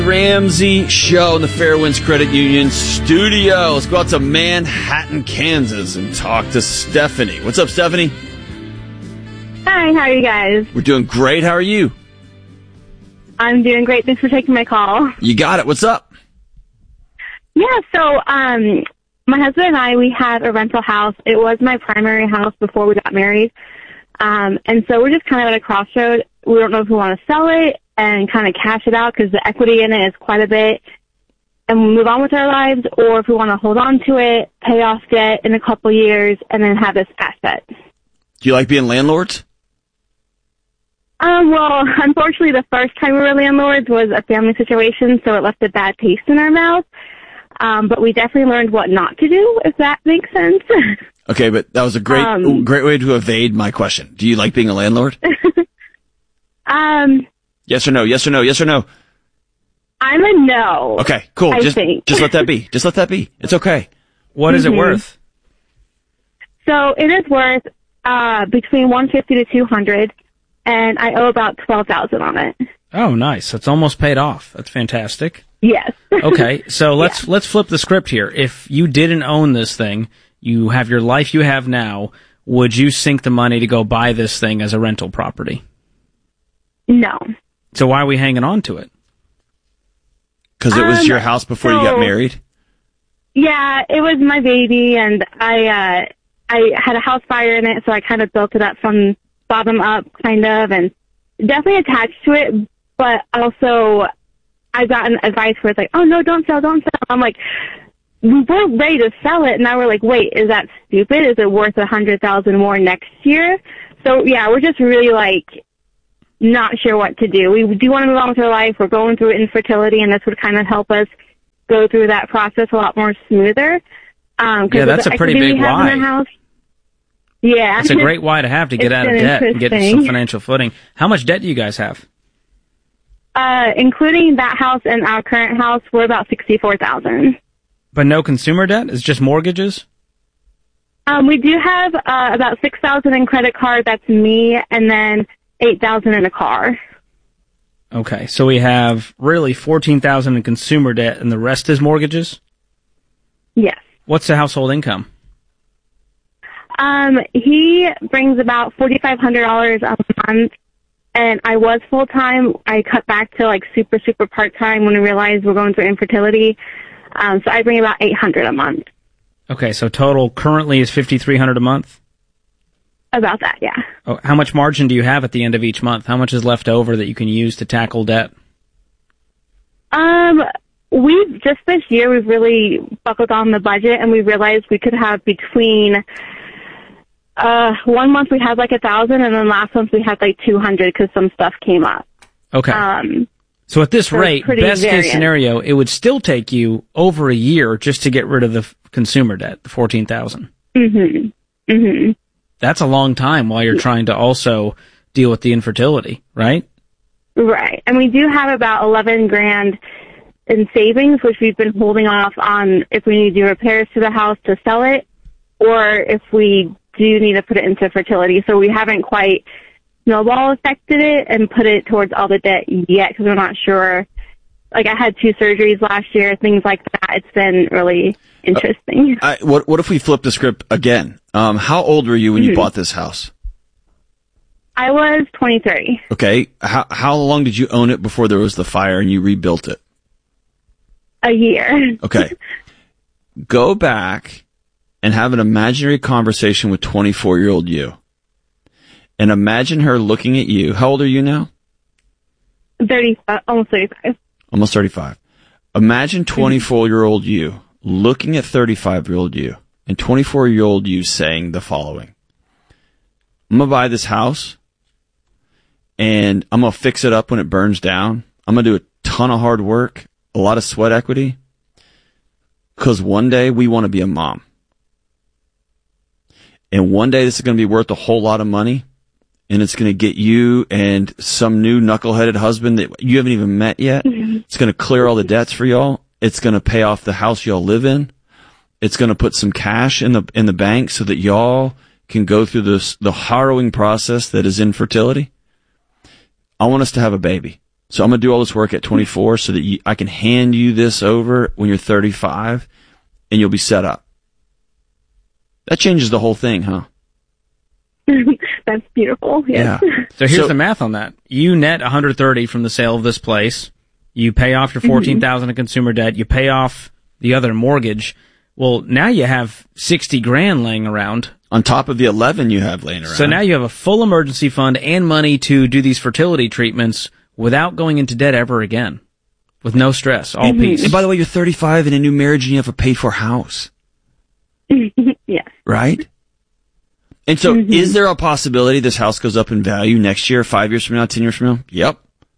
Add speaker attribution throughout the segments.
Speaker 1: Ramsey Show in the Fairwinds Credit Union studio. Let's go out to Manhattan, Kansas and talk to Stephanie. What's up, Stephanie?
Speaker 2: Hi, how are you guys?
Speaker 1: We're doing great. How are you?
Speaker 2: I'm doing great. Thanks for taking my call.
Speaker 1: You got it. What's up?
Speaker 2: Yeah, so my husband and I, we had a rental house. It was my primary house before we got married. And so we're just kind of at a crossroad. We don't know if we want to sell it and kind of cash it out because the equity in it is quite a bit and move on with our lives, or if we want to hold on to it, pay off debt in a couple years, and then have this asset.
Speaker 1: Do you like being landlords?
Speaker 2: Well, unfortunately, the first time we were landlords was a family situation, so it left a bad taste in our mouth. But we definitely learned what not to do, if that makes sense.
Speaker 1: Okay, but that was a great way to evade my question. Do you like being a landlord? Yes or no? Yes or no? Yes or no?
Speaker 2: I'm a no.
Speaker 1: Okay, cool. Just let that be. Just let that be. It's okay.
Speaker 3: What is it worth?
Speaker 2: So it is worth between $150 to $200, and I owe about $12,000 on it.
Speaker 3: Oh, nice. It's almost paid off. That's fantastic.
Speaker 2: Yes.
Speaker 3: Okay, so let's flip the script here. If you didn't own this thing, you have your life you have now, would you sink the money to go buy this thing as a rental property?
Speaker 2: No.
Speaker 3: So why are we hanging on to it?
Speaker 1: Because it was your house before you got married?
Speaker 2: Yeah, it was my baby, and I had a house fire in it, so I kind of built it up from bottom up, kind of, and definitely attached to it, but also I got an advice where it's like, oh, no, don't sell. I'm like, we're ready to sell it, and now we're like, wait, is that stupid? Is it worth $100,000 more next year? So, yeah, we're just really, like, not sure what to do. We do want to move on with our life. We're going through infertility, and this would kind of help us go through that process a lot more smoother.
Speaker 3: Yeah, that's a pretty big why.
Speaker 2: Yeah.
Speaker 3: It's a great why to have to get out of debt and get some financial footing. How much debt do you guys have?
Speaker 2: Including that house and our current house, we're about $64,000.
Speaker 3: But no consumer debt? It's just mortgages?
Speaker 2: We do have about $6,000 in credit card. That's me, and then $8,000 in a car.
Speaker 3: Okay, so we have really $14,000 in consumer debt, and the rest is mortgages?
Speaker 2: Yes.
Speaker 3: What's the household income?
Speaker 2: He brings about $4,500 a month, and I was full-time. I cut back to, like, super part-time when I realized we're going through infertility. So I bring about $800 a month.
Speaker 3: Okay, so total currently is $5,300 a month?
Speaker 2: About that, yeah.
Speaker 3: Oh, how much margin do you have at the end of each month? How much is left over that you can use to tackle debt?
Speaker 2: Just this year, we've really buckled on the budget, and we realized we could have between, 1 month we had like $1,000, and then last month we had like $200 because some stuff came up.
Speaker 3: Okay. So at this rate, best case scenario, it would still take you over a year just to get rid of the consumer debt, the $14,000.
Speaker 2: Mm-hmm. Mm-hmm.
Speaker 3: That's a long time while you're trying to also deal with the infertility, right?
Speaker 2: Right. And we do have about $11,000 in savings, which we've been holding off on if we need to do repairs to the house to sell it, or if we do need to put it into fertility. So we haven't quite snowball affected it and put it towards all the debt yet because we're not sure. Like, I had 2 surgeries last year, things like that. It's been really interesting.
Speaker 1: What if we flip the script again? How old were you when you bought this house?
Speaker 2: I was 23.
Speaker 1: Okay. How long did you own it before there was the fire and you rebuilt it?
Speaker 2: A year.
Speaker 1: Okay. Go back and have an imaginary conversation with 24-year-old you. And imagine her looking at you. How old are you now?
Speaker 2: Almost 35.
Speaker 1: Almost 35. Imagine 24-year-old you looking at 35-year-old you and 24-year-old you saying the following. I'm going to buy this house and I'm going to fix it up when it burns down. I'm going to do a ton of hard work, a lot of sweat equity, because one day we want to be a mom. And one day this is going to be worth a whole lot of money. And it's going to get you and some new knuckleheaded husband that you haven't even met yet. Mm-hmm. It's going to clear all the debts for y'all. It's going to pay off the house y'all live in. It's going to put some cash in the bank so that y'all can go through the harrowing process that is infertility. I want us to have a baby. So I'm going to do all this work at 24 so that I can hand you this over when you're 35 and you'll be set up. That changes the whole thing, huh?
Speaker 2: That's beautiful. Yes.
Speaker 1: Yeah.
Speaker 3: So here's the math on that. You net 130 from the sale of this place. You pay off your 14,000 in consumer debt. You pay off the other mortgage. Well, now you have 60 grand laying around.
Speaker 1: On top of the 11 you have laying around.
Speaker 3: So now you have a full emergency fund and money to do these fertility treatments without going into debt ever again. With no stress, all peace.
Speaker 1: And by the way, you're 35 in a new marriage and you have a paid for house.
Speaker 2: Yes.
Speaker 1: Right? And so is there a possibility this house goes up in value next year, 5 years from now, 10 years from now? Yep.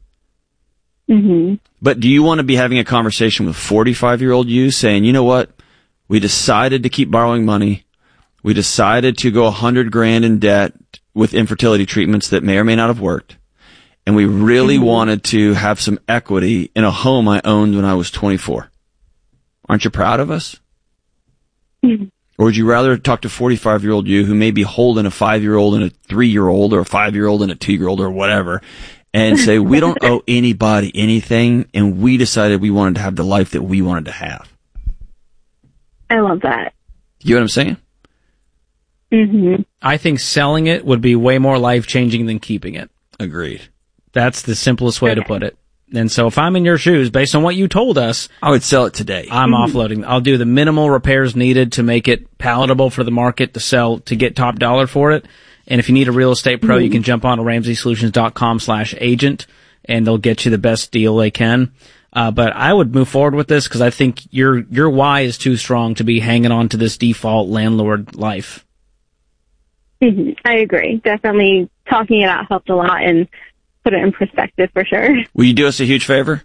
Speaker 1: But do you want to be having a conversation with 45-year-old you saying, you know what? We decided to keep borrowing money. We decided to go 100 grand in debt with infertility treatments that may or may not have worked. And we really wanted to have some equity in a home I owned when I was 24. Aren't you proud of us? Or would you rather talk to 45-year-old you who may be holding a 5-year-old and a 3-year-old or a 5-year-old and a 2-year-old or whatever and say, we don't owe anybody anything and we decided we wanted to have the life that we wanted to have?
Speaker 2: I love that.
Speaker 1: You know what I'm saying?
Speaker 3: I think selling it would be way more life-changing than keeping it.
Speaker 1: Agreed.
Speaker 3: That's the simplest way to put it. And so if I'm in your shoes, based on what you told us,
Speaker 1: I would sell it today.
Speaker 3: I'm offloading. I'll do the minimal repairs needed to make it palatable for the market to sell, to get top dollar for it. And if you need a real estate pro, you can jump on to RamseySolutions.com/agent and they'll get you the best deal they can. But I would move forward with this because I think your why is too strong to be hanging on to this default landlord life.
Speaker 2: I agree. Definitely talking it out helped a lot and put it in perspective for sure.
Speaker 1: Will you do us a huge favor?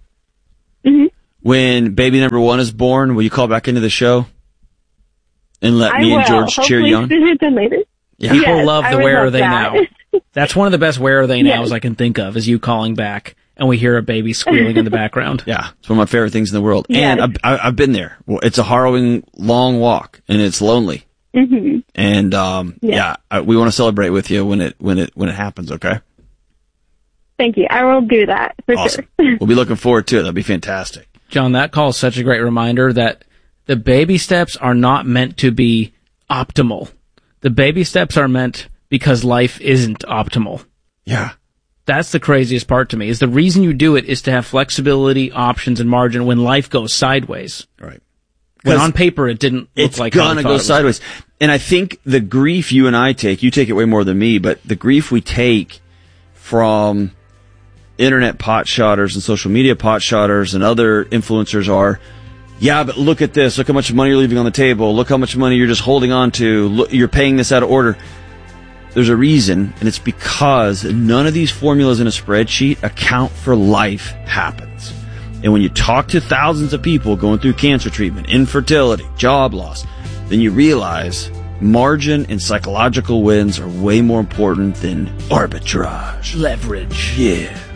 Speaker 1: When baby number 1 is born, will you call back into the show and let me and George cheer you on?
Speaker 2: Sooner than later.
Speaker 1: Yeah.
Speaker 3: People love the Where Are They Now. That's one of the best Where Are They Nows I can think of, is you calling back and we hear a baby squealing in the background.
Speaker 1: Yeah, it's one of my favorite things in the world.
Speaker 2: Yes.
Speaker 1: And I've been there. Well, it's a harrowing, long walk, and it's lonely. And we want to celebrate with you when it happens. Okay.
Speaker 2: Thank you. I will do that for
Speaker 1: Awesome.
Speaker 2: sure.
Speaker 1: We'll be looking forward to it. That'll be fantastic.
Speaker 3: John, that call is such a great reminder that the baby steps are not meant to be optimal. The baby steps are meant because life isn't optimal.
Speaker 1: Yeah.
Speaker 3: That's the craziest part to me, is the reason you do it is to have flexibility, options, and margin when life goes sideways.
Speaker 1: Right.
Speaker 3: When on paper it didn't look like how we
Speaker 1: it's
Speaker 3: thought
Speaker 1: gonna go
Speaker 3: it was.
Speaker 1: sideways. And I think the grief you and I take, you take it way more than me, but the grief we take from internet potshotters and social media potshotters and other influencers are, yeah, but look at this. Look how much money you're leaving on the table. Look how much money you're just holding on to. Look, you're paying this out of order. There's a reason, and it's because none of these formulas in a spreadsheet account for life happens. And when you talk to thousands of people going through cancer treatment, infertility, job loss, then you realize margin and psychological wins are way more important than arbitrage.
Speaker 3: Leverage.
Speaker 1: Yeah.